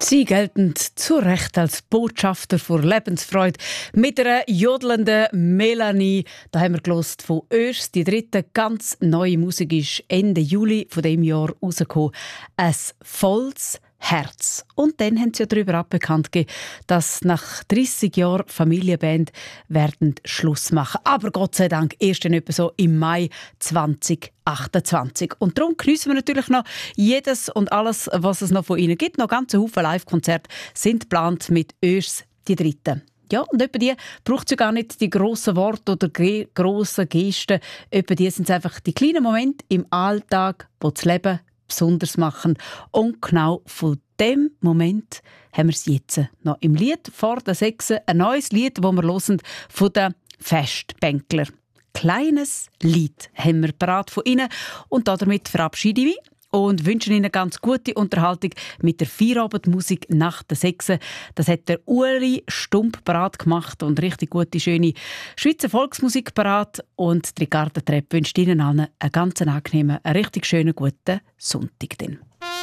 Sie gelten zu Recht als Botschafter für Lebensfreude. Mit einer jodelnden Melanie, da haben wir gelost von Örs. Die dritte ganz neue Musik ist Ende Juli von dem Jahr rausgekommen. «Ein volles Herz». Und dann haben sie ja darüber bekannt gegeben, dass nach 30 Jahren Familienband werden Schluss machen. Aber Gott sei Dank erst dann etwa so im Mai 2028. Und darum geniessen wir natürlich noch jedes und alles, was es noch von ihnen gibt. Noch ganze Haufen Live-Konzerte sind geplant mit Örs die Dritte. Ja, und etwa die braucht es gar nicht die grossen Worte oder grossen Gesten. Etwa die sind es einfach die kleinen Momente im Alltag, die das Leben besonders machen. Und genau von dem Moment haben wir es jetzt noch im Lied vor der 6. Ein neues Lied, das wir hören von den Festbänkler. Kleines Lied haben wir parat von Ihnen und damit verabschiede ich mich und wünsche Ihnen ganz gute Unterhaltung mit der Feierabendmusik nach der 6. Das hat der Uri Stump parat gemacht und richtig gute, schöne Schweizer Volksmusik parat. Und die Ricarda Trepp wünscht Ihnen allen einen ganz angenehmen, einen richtig schönen, guten Sonntag.